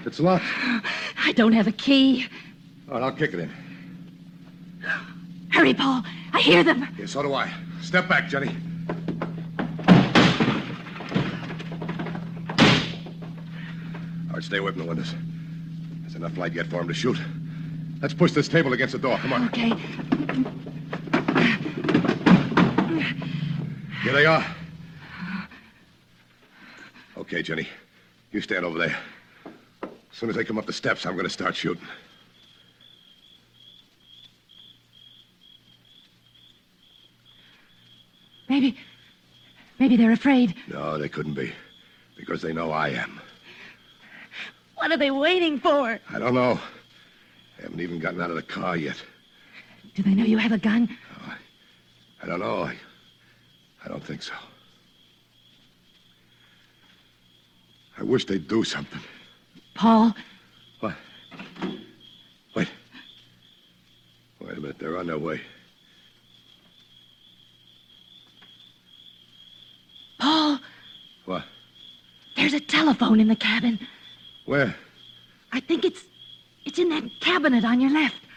It's locked. I don't have a key. All right, I'll kick it in. Hurry, Paul. I hear them. Yeah, so do I. Step back, Jenny. All right, stay away from the windows. There's enough light yet for him to shoot. Let's push this table against the door. Come on. Okay. Here they are. Okay, Jenny. You stand over there. As soon as they come up the steps, I'm going to start shooting. Maybe they're afraid. No, they couldn't be. Because they know I am. What are they waiting for? I don't know. They haven't even gotten out of the car yet. Do they know you have a gun? Oh, I don't know. I don't think so. I wish they'd do something. Paul? What? Wait. Wait a minute. They're on their way. Paul? What? There's a telephone in the cabin. Where? I think it's in that cabinet on your left.